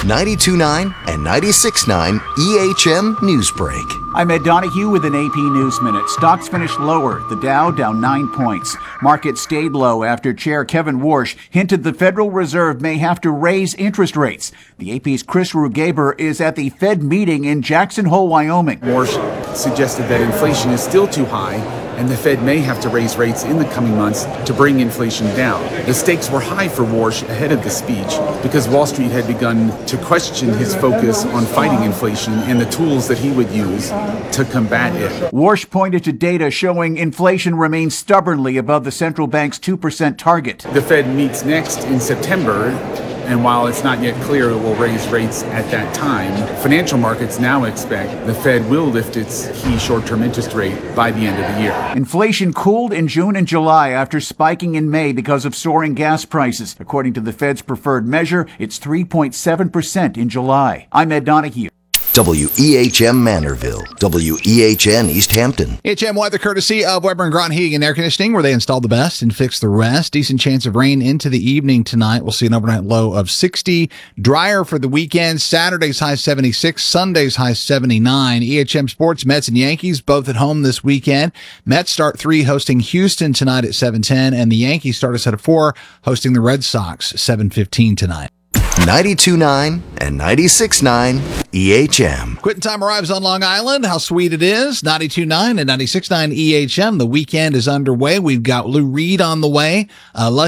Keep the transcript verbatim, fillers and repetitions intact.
ninety-two point nine and ninety-six point nine E H M Newsbreak. I'm Ed Donahue with an A P News Minute. Stocks finished lower. The Dow down nine points. Markets stayed low after Chair Kevin Warsh hinted the Federal Reserve may have to raise interest rates. The A P's Chris Rugaber is at the Fed meeting in Jackson Hole, Wyoming. Warsh suggested that inflation is still too high and the Fed may have to raise rates in the coming months to bring inflation down. The stakes were high for Warsh ahead of the speech because Wall Street had begun to question his focus on fighting inflation and the tools that he would use to combat it. Warsh pointed to data showing inflation remains stubbornly above the central bank's two percent target. The Fed meets next in September, and while it's not yet clear it will raise rates at that time, financial markets now expect the Fed will lift its key short-term interest rate by the end of the year. Inflation cooled in June and July after spiking in May because of soaring gas prices. According to the Fed's preferred measure, it's three point seven percent in July. I'm Ed Donahue. W E H M Manorville, W E H N East Hampton. H M weather courtesy of Weber and Grant Heating and Air Conditioning, where they install the best and fix the rest. Decent chance of rain into the evening tonight. We'll see an overnight low of sixty. Drier for the weekend. Saturday's high seventy-six. Sunday's high seventy-nine. E H M Sports, Mets and Yankees both at home this weekend. Mets start three hosting Houston tonight at seven ten, and the Yankees start a set of four hosting the Red Sox seven fifteen tonight. ninety-two point nine and ninety-six point nine E H M. Quitting time arrives on Long Island. How sweet it is. ninety-two point nine and ninety-six point nine E H M. The weekend is underway. We've got Lou Reed on the way. Uh,